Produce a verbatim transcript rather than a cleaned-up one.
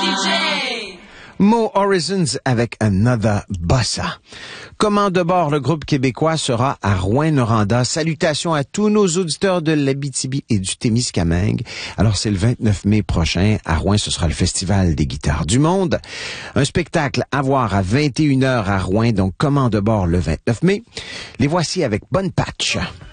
D J! Mo Horizons avec Another Bossa. Comment de bord, le groupe québécois sera à Rouyn-Noranda. Salutations à tous nos auditeurs de l'Abitibi et du Témiscamingue. Alors, c'est le vingt-neuf mai prochain. À Rouyn, ce sera le Festival des guitares du monde. Un spectacle à voir à vingt et une heures à Rouyn. Donc, comment de bord le vingt-neuf mai. Les voici avec Bonne Patch.